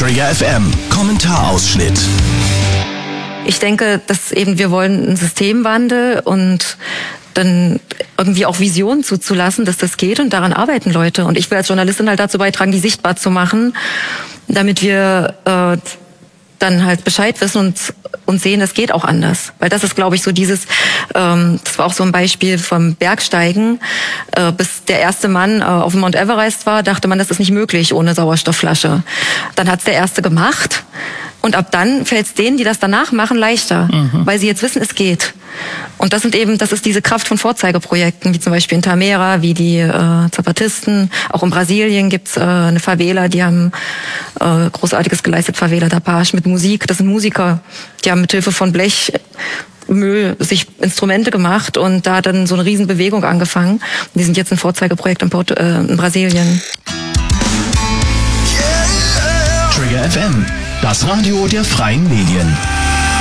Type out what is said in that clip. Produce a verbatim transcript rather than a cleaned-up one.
Trigger F M, Kommentarausschnitt. Ich denke, dass eben wir wollen einen Systemwandel und dann irgendwie auch Visionen zuzulassen, dass das geht, und daran arbeiten Leute. Und ich will als Journalistin halt dazu beitragen, die sichtbar zu machen, damit wir äh, dann halt Bescheid wissen und und sehen, es geht auch anders. Weil das ist, glaube ich, so dieses, ähm, das war auch so ein Beispiel vom Bergsteigen. Äh, bis der erste Mann äh, auf dem Mount Everest war, dachte man, das ist nicht möglich ohne Sauerstoffflasche. Dann hat's der Erste gemacht. Und ab dann fällt es denen, die das danach machen, leichter, mhm. weil sie jetzt wissen, es geht. Und das sind eben, das ist diese Kraft von Vorzeigeprojekten, wie zum Beispiel in Tamera, wie die äh, Zapatisten. Auch in Brasilien gibt's äh, eine Favela, die haben äh, Großartiges geleistet, Favela da Paz, mit Musik. Das sind Musiker, die haben mithilfe von Blechmüll sich Instrumente gemacht und da hat dann so eine Riesenbewegung angefangen. Und die sind jetzt ein Vorzeigeprojekt in, Port- äh, in Brasilien. Trigger F M, das Radio der freien Medien.